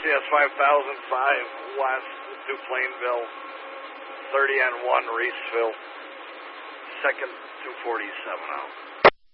CS 5005 West, Duplainville, 30 on 1, Reeseville, second 247 out.